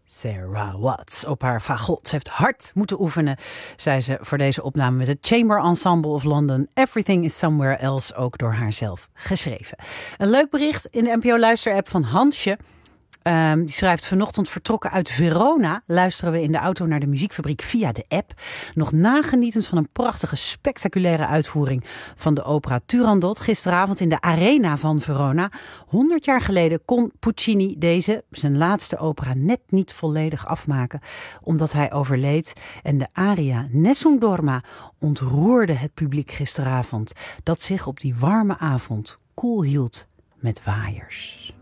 Sarah Watts op haar fagot. Ze heeft hard moeten oefenen, zei ze voor deze opname met het Chamber Ensemble of London. Everything is Somewhere Else, ook door haarzelf geschreven. Een leuk bericht in de NPO-luisterapp van Hansje. Die schrijft: vanochtend vertrokken uit Verona. Luisteren we in de auto naar de muziekfabriek via de app. Nog nagenietend van een prachtige, spectaculaire uitvoering van de opera Turandot. Gisteravond in de Arena van Verona. 100 jaar geleden kon Puccini zijn laatste opera net niet volledig afmaken, omdat hij overleed. En de aria Nessun Dorma ontroerde het publiek gisteravond, dat zich op die warme avond koel hield met waaiers.